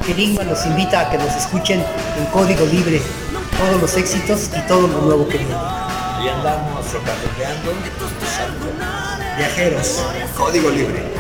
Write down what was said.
Enigma los invita a que nos escuchen en Código Libre, todos los éxitos y todo lo nuevo que viene. Y andamos rocanroleando. Viajeros, Código Libre.